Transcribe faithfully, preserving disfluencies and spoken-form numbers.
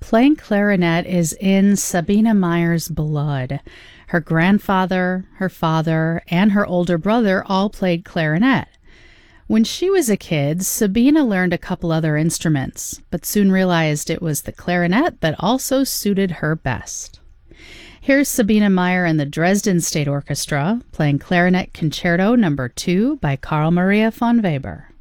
Playing clarinet is in Sabine Meyer's blood. Her grandfather, her father, and her older brother all played clarinet. When she was a kid, Sabine learned a couple other instruments, but soon realized it was the clarinet that also suited her best. Here's Sabine Meyer and the Dresden State Orchestra playing Clarinet Concerto number two by Carl Maria von Weber.